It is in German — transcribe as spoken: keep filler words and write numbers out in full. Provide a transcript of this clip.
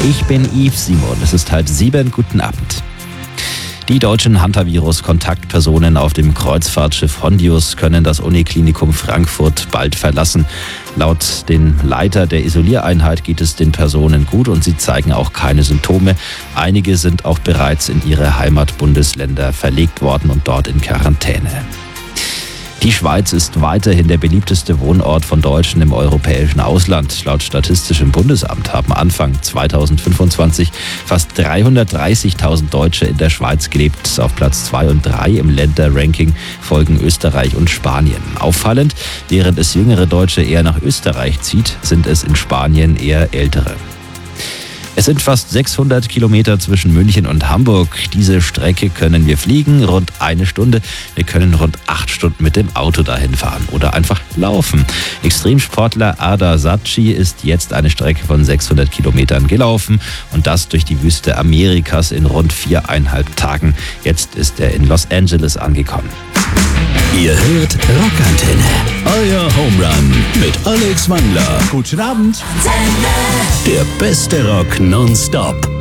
Ich bin Yves Simon. Es ist halb sieben. Guten Abend. Die deutschen Hantavirus-Kontaktpersonen auf dem Kreuzfahrtschiff Hondius können das Uniklinikum Frankfurt bald verlassen. Laut dem Leiter der Isoliereinheit geht es den Personen gut und sie zeigen auch keine Symptome. Einige sind auch bereits in ihre Heimatbundesländer verlegt worden und dort in Quarantäne. Die Schweiz ist weiterhin der beliebteste Wohnort von Deutschen im europäischen Ausland. Laut Statistischem Bundesamt haben Anfang zweitausendfünfundzwanzig fast dreihundertdreißigtausend Deutsche in der Schweiz gelebt. Auf Platz zwei und drei im Länderranking folgen Österreich und Spanien. Auffallend, während es jüngere Deutsche eher nach Österreich zieht, sind es in Spanien eher ältere. Es sind fast sechshundert Kilometer zwischen München und Hamburg. Diese Strecke können wir fliegen, rund eine Stunde. Wir können rund acht Stunden mit dem Auto dahin fahren oder einfach laufen. Extremsportler Ardar Saci ist jetzt eine Strecke von sechshundert Kilometern gelaufen und das durch die Wüste Amerikas in rund viereinhalb Tagen. Jetzt ist er in Los Angeles angekommen. Ihr hört Rockantenne, euer Home Run mit Alex Wandler. Guten Abend. Der beste Rock nonstop.